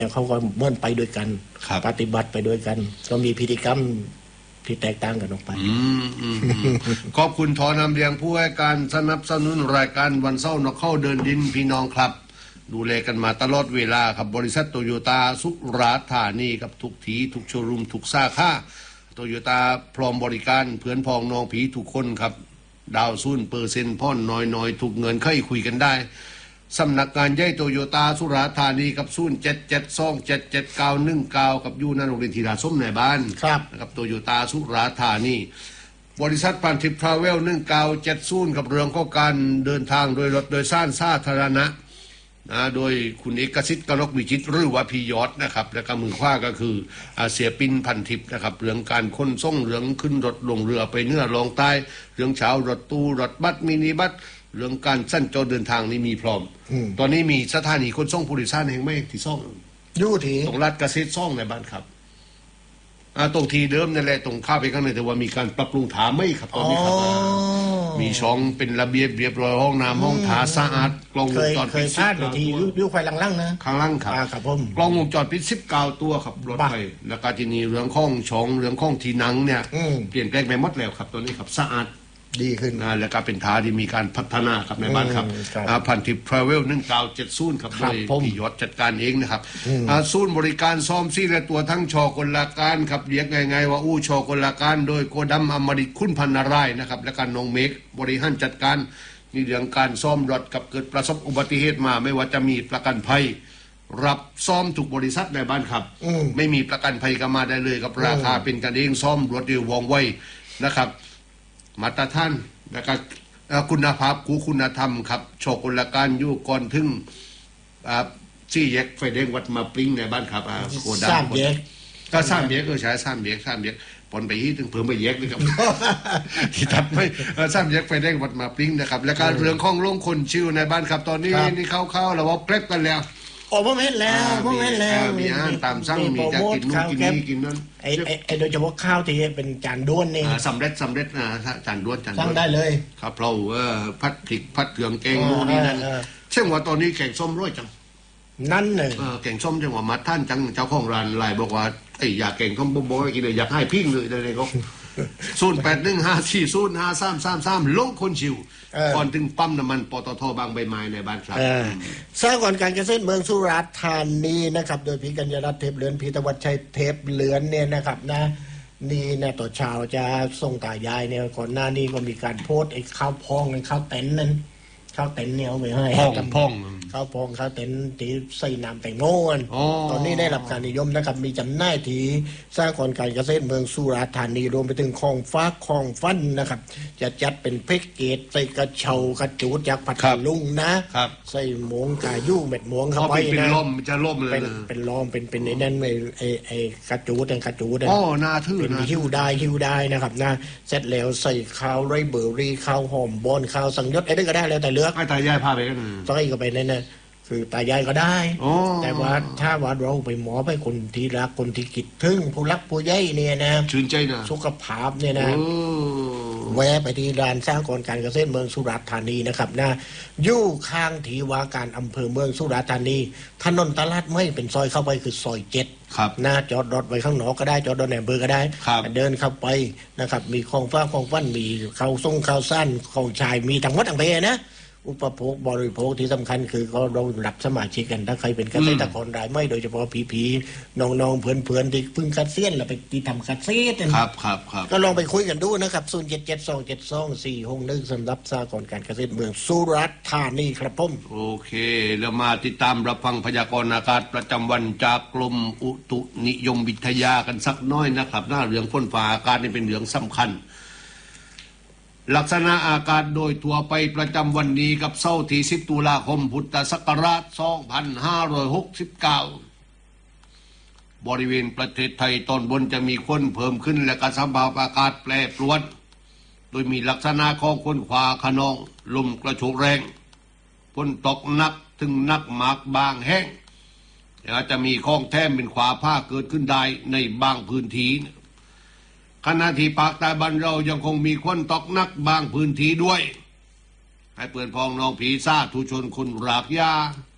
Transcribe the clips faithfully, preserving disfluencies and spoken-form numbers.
เขาก็เหมือนไปด้วยกันปฏิบัติไปด้วยกันก็มีพิธีกรรมที่แตกต่างกันออกไปขอบคุณทอนำเรียงผู้ให้การสนับสนุนรายการวันเสาร์นกเข้าเดินดินพี่น้องครับดูแลกันมาตลอดเวลาครับบริษัทโตโยต้าสุราษฎร์ธานีกับทุกทีทุกโชว์รูมทุกสาขาโตโยต้าพร้อมบริการเพื่อนพ้องน้องผีทุกคนครับดาวซุ่นเปอร์เซ็นต์พ่อนน้อยๆถูกเงินเคยคุยกันได้สำนักงานใหญ่โตโยต้าสุราษฎร์ธานีกับศูนย์เจ็ดเจ็ดสองเจ็ดเจ็ดเก้าหนึ่งเก้ากับยูนันโรงเรียนธีราส้มในบ้านครับนะครับโตโยต้าสุราษฎร์ธานีบริษัทพันทิพย์ทราเวลหนึ่งเก้าเจ็ดศูนย์กับเรื่องของการเดินทางโดยรถโดยสารสาธารณะนะโดยคุณเอกสิทธิ์กนกวิจิตรหรือว่าพี่ยอดนะครับและก็มือขวาก็คือเสียปินพันทิพย์นะครับเรื่องการขนส่งเรื่องขึ้นรถลงเรือไปเหนือลงใต้เรื่องเช้ารถตู้รถบัสมินิบัสเรื่องการสั้นจอเดินทางนี่มีพร้อมตอนนี้มีสถานีขนส่งผู้โดยสารแห่งใหม่ที่ซ่องยู่ที่ตรงลาดเกษตรซ่องในบ้านครับตรงทีเดิมนั่นแหละตรงข้าไปข้างในแต่ว่ามีการปรับปรุงถาไม่ครับตอนนี้ครับมีช่องเป็นระเบียบเรียบร้อยห้องน้ำห้องถาสะอาดกล้องวงจรปิดสิบเก้าตัวดูไฟลังๆนะข้างล่างครับครับผมกล้องวงจรปิดสิบเก้าตัวครับรถไฟแล้วก็ทีนี้เรื่องข้องช่องเรื่องข้องทีนังเนี่ยเปลี่ยนแปลงไปหมดแล้วครับตอนนี้ครับสะอาดดีขึ้นนะแล้วก็เป็นท้าที่มีการพัฒนาครับในบ้านครับพันทิพย์ทราเวลหนึ่งเก้าเจ็ดศูนย์ครับโดยพี่ยอดจัดการเองนะครับศูนย์บริการซ่อมซี่และตัวทั้งชอกลการครับเรียกไงๆว่าอู้ชอกลการโดยโกดัมอมริคุณพันนารายนะครับและการน้องเมกบริหารจัดการในเรื่องการซ่อมรถกับเกิดประสบอุบัติเหตุมาไม่ว่าจะมีประกันภัยรับซ่อมทุกบริษัทในบ้านครับไม่มีประกันภัยก็มาได้เลยกับราคาเป็นกันเองซ่อมรถเร็วว่องไวนะครับมาตรฐานแล้วก็คุณภาพคูคุณธรรมครับโชคลการอยู่ก่อนถึงซี่แยกไฟแดงวัดมาปริ้งในบ้านครับโคดาสามแยกก็สามแยกก็ใช้สามแยกสามแยกปนไปที่ถึงเพิ่มไปแยกเลยครับที่ทัดไม่สามแยกไฟแดงวัดมาปริ้งนะครับแล้วก็เรื่องของลงคนชิวในบ้านครับตอนนี้นี่เข้าๆแล้วว่าเกล็บกันแล้วโอ้ผมเห็นแล้วผมเห็นแล้วมีอาหารตามสั่งมีจะกินนู่นกินนี่กินนั่นไอ้ไอ้โดยเฉพาะข้าวที่เป็นจานด้วนนี่สำเร็จสำเร็จนะจานด้วนจานด้วนสั่งได้เลยครับเราเออพัดพริกพัดเกลือแกงนู่นนี่นั่นเช่นว่าตอนนี้แกงส้มร้อยจังนั่นเลยแกงส้มจังหวะมาท่านจังเจ้าของร้านไลน์บอกว่าไอ้อยากแกงส้มบ่อยๆกินเลยอยากให้พิ้งเลยเลยเขาศูนย์แปดหนึ่งห้าสี่ศูนย์ห้าสามสามสามลงคนชิวก่อนถึงปั๊มน้ำมันปตทบางใบไม้ในบ้านครับสร้างก่อนการเกษตรเมืองสุราษฎร์ธานีนะครับโดยพี่กัญญารัตน์เทพเลือนพี่ตวัชชัยเทพเลือนเนี่ยนะครับนะนี่นะต่อเช้าจะส่งตายายเนี่ยก่อนหน้านี้ก็มีการโพสต์ไอ้ข้าวพองไอ้ข้าวเต็นนั่นข้าวเต็นเนี่ยเอาไปให้พองพองข้าวพองข้าวเต็นที่ใส่น้ำแตงโมกันตอนนี้ได้รับการนิยมนะครับมีจำหน่ายที่สร้างก่อนการเกษตรเมืองสุราษฎร์ธานีรวมไปถึงคลองฟ้าคลองฟันนะครับจะจัดเป็นแพ็กเกจใส่กระเชากระจูดจากพัทลุงนะใส่หมวงกายู่เม็ดหมวงเข้าไปนะเป็นล่มจะล่มเลยเป็นเป็นล้อมเป็นเป็นไอ้นั่นไอ้ไอ้ไอ้กระจูดกระจูดอ๋อน่าทื่อเป็นหิ้วได้หิ้วได้นะครับนะเสร็จแล้วใส่ข้าวไรเบอร์รี่ข้าวหอมบอนข้าวสังยศไอ้นั่นก็ได้แล้วแต่เลือกไอ้ตายายพาไปกันใส่ก็ไปนั่นนะคือตายายก็ได้แต่ว่าถ้าว่าเราไปหมอไปคนที่รักคนที่คิดถึงผู้รักผู้ใหญ่เนี่ยนะชื่นใจนะสุขภาพเนี่ยนะแวะไปที่ร้านสร้างก่อนการเกษตรเมืองสุราษฎร์ธานีนะครับนะอยู่ข้างที่ว่าการอำเภอเมืองสุราษฎร์ธานีถนนตลาดไม่เป็นซอยเข้าไปคือซอยเจ็ดนะจอดรถไว้ข้างนอกก็ได้จอดรถในอำเภอก็ได้เดินเข้าไปนะครับมีคลองฟ้าคลองฟันมีข้าวส่งข้าวสั้นข้าวชายมีทั้งหมดทั้งเพนะอุปโภคบริโภคที่สำคัญคือเขาเราหลับสมาชิกกันถ้าใครเป็นเกษตรกรรายไม่โดยเฉพาะผีๆน้องๆเพื่อนๆที่เพิ่งคัดเสี้ยนแล้วไปตีทำคัดเสี้ยนครับครับครับก็ลองไปคุยกันดูนะครับศูนย์เจ็ดเจ็ดสองเจ็ดสองสี่หกหนึ่งสำหรับสหกรณ์การเกษตรเมืองสุราษฎร์ธานีครับผมโอเคแล้วมาติดตามรับฟังพยากรณ์อากาศประจำวันจากกรมอุตุนิยมวิทยากันสักน้อยนะครับหน้าเรื่องฝนฟ้าอากาศนี่เป็นเรื่องสำคัญลักษณะอากาศโดยทั่วไปประจำวันนี้กับเสาร์ที่สิบตุลาคมพุทธศักราชสองพันห้าร้อยหกสิบเก้าบริเวณประเทศไทยตอนบนจะมีฝนเพิ่มขึ้นและก็สภาพอากาศแปรปรวนโดยมีลักษณะของฝนฟ้าคะนองลมกระโชกแรงฝนตกหนักถึงหนักมากบางแห้งอาจจะมีคลองแท้มเป็นขวาผ้าเกิดขึ้นได้ในบางพื้นที่ขณะที่ภาคใต้บ้านเรายังคงมีฝนตกหนักบางพื้นที่ด้วยให้เปื่อนพองน้องผีซาทุชนคนรากยา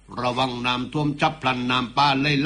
ระวังน้ำท่วมจับพลันน้ำป่าไหล